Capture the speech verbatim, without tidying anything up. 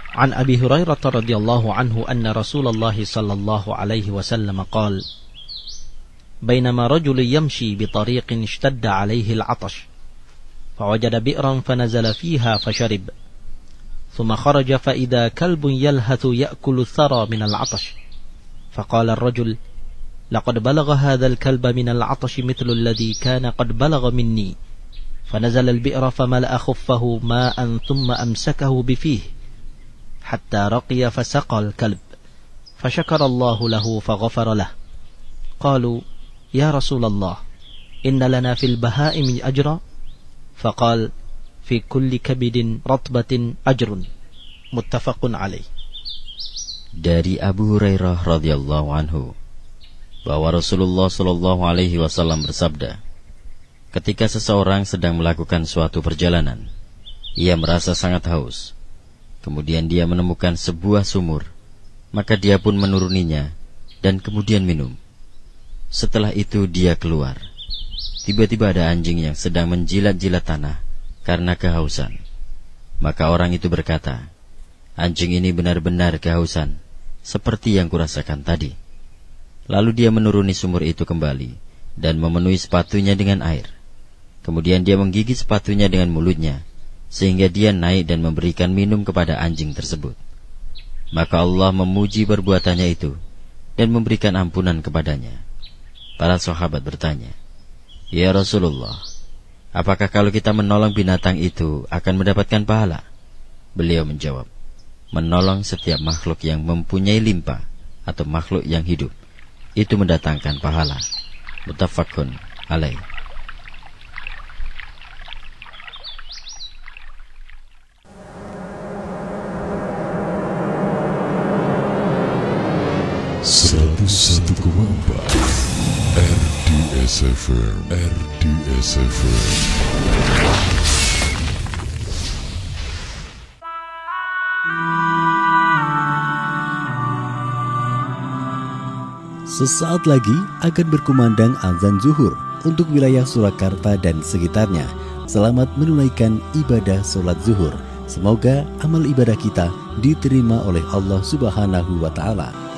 عن أبي هريرة رضي الله عنه أن رسول الله صلى الله عليه وسلم قال بينما رجل يمشي بطريق اشتد عليه العطش فوجد بئرا فنزل فيها فشرب ثم خرج فإذا كلب يلهث يأكل الثرى من العطش فقال الرجل لقد بلغ هذا الكلب من العطش مثل الذي كان قد بلغ مني فنزل البئر فملأ خفه ماء ثم أمسكه بفيه حتى رقي فسقى الكلب فشكر الله له فغفر له قالوا يا رسول الله إن لنا في البهائم أجرا فقال في كل كبد رطبة أجر متفق عليه. Dari Abu Hurairah radhiyallahu anhu bahwa Rasulullah shallallahu alaihi wasallam bersabda, ketika seseorang sedang melakukan suatu perjalanan, ia merasa sangat haus. Kemudian dia menemukan sebuah sumur, maka dia pun menuruninya dan kemudian minum. Setelah itu dia keluar. Tiba-tiba ada anjing yang sedang menjilat-jilat tanah karena kehausan. Maka orang itu berkata, anjing ini benar-benar kehausan, seperti yang kurasakan tadi. Lalu dia menuruni sumur itu kembali dan memenuhi sepatunya dengan air. Kemudian dia menggigit sepatunya dengan mulutnya, sehingga dia naik dan memberikan minum kepada anjing tersebut. Maka Allah memuji perbuatannya itu dan memberikan ampunan kepadanya. Para sahabat bertanya, ya Rasulullah, apakah kalau kita menolong binatang itu akan mendapatkan pahala? Beliau menjawab, menolong setiap makhluk yang mempunyai limpah atau makhluk yang hidup, itu mendatangkan pahala. Muttafaqun alaih. seratus satu koma empat R D S F M R D S F M. Sesaat lagi akan berkumandang azan zuhur untuk wilayah Surakarta dan sekitarnya. Selamat menunaikan ibadah sholat zuhur. Semoga amal ibadah kita diterima oleh Allah Subhanahu wa Ta'ala.